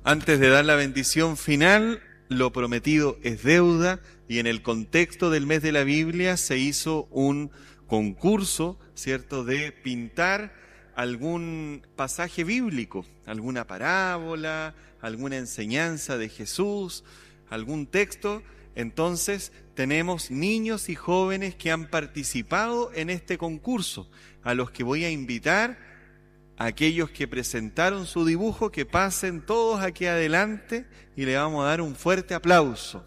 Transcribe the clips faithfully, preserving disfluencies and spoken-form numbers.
Antes de dar la bendición final, lo prometido es deuda, y en el contexto del mes de la Biblia se hizo un concurso, ¿cierto?, de pintar algún pasaje bíblico, alguna parábola, alguna enseñanza de Jesús, algún texto. Entonces tenemos niños y jóvenes que han participado en este concurso, a los que voy a invitar. Aquellos que presentaron su dibujo, que pasen todos aquí adelante y le vamos a dar un fuerte aplauso.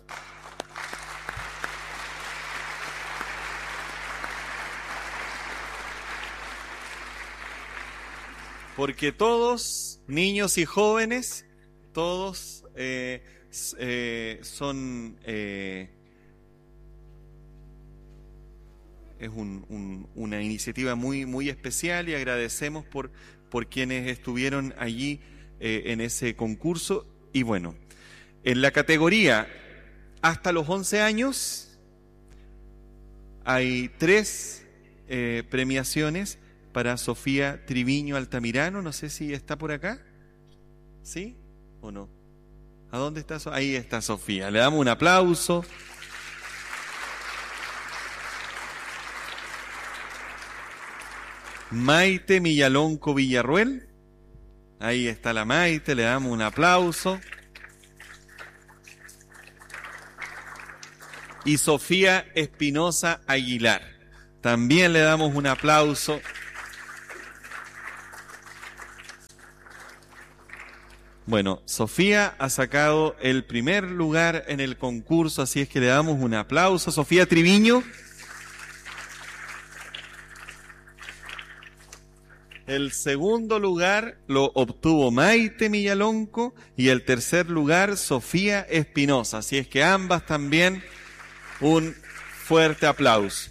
Porque todos, niños y jóvenes, todos eh, eh, son... Eh, es un, un, una iniciativa muy, muy especial, y agradecemos por... por quienes estuvieron allí eh, en ese concurso. Y bueno, en la categoría hasta los once años hay tres eh, premiaciones para Sofía Triviño Altamirano. No sé si está por acá. ¿Sí o no? ¿A dónde está? So- Ahí está Sofía. Le damos un aplauso. Maite Millalonco Villarruel, ahí está la Maite, le damos un aplauso. Y Sofía Espinosa Aguilar, también le damos un aplauso. Bueno, Sofía ha sacado el primer lugar en el concurso, así es que le damos un aplauso. Sofía Triviño. El segundo lugar lo obtuvo Maite Millalonco y el tercer lugar Sofía Espinosa. Así es que ambas también un fuerte aplauso.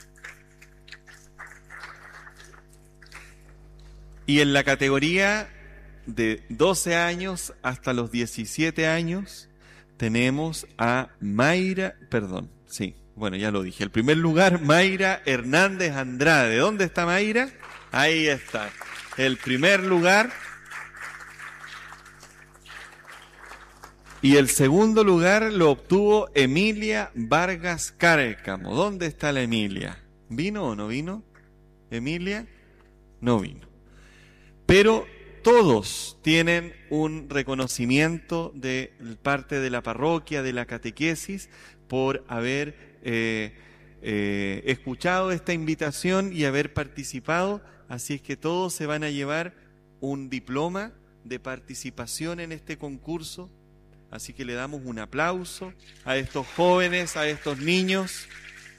Y en la categoría de doce años hasta los diecisiete años tenemos a Mayra, perdón, sí, bueno, ya lo dije. El primer lugar, Mayra Hernández Andrade. ¿Dónde está Mayra? Ahí está, el primer lugar. Y el segundo lugar lo obtuvo Emilia Vargas Cárcamo. ¿Dónde está la Emilia? ¿Vino o no vino? Emilia no vino. Pero todos tienen un reconocimiento de parte de la parroquia, de la catequesis, por haber eh, eh, escuchado esta invitación y haber participado. Así es que todos se van a llevar un diploma de participación en este concurso. Así que le damos un aplauso a estos jóvenes, a estos niños.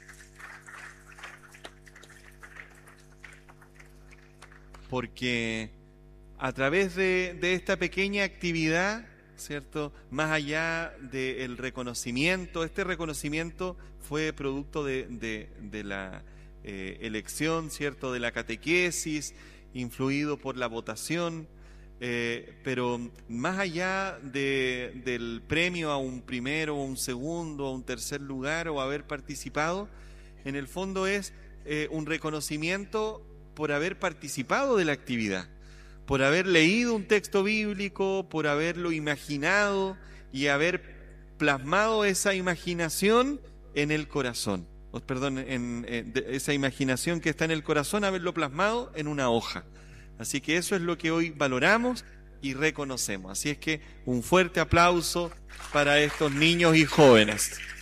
Porque a través de, de esta pequeña actividad, ¿cierto?, más allá del reconocimiento, este reconocimiento fue producto de, de, de la eh, elección, ¿cierto?, de la catequesis, influido por la votación, eh, pero más allá de, del premio a un primero, o un segundo, o un tercer lugar, o haber participado, en el fondo es eh, un reconocimiento por haber participado de la actividad, por haber leído un texto bíblico, por haberlo imaginado y haber plasmado esa imaginación en el corazón. Oh, perdón, en, en de, esa imaginación que está en el corazón, haberlo plasmado en una hoja. Así que eso es lo que hoy valoramos y reconocemos. Así es que un fuerte aplauso para estos niños y jóvenes.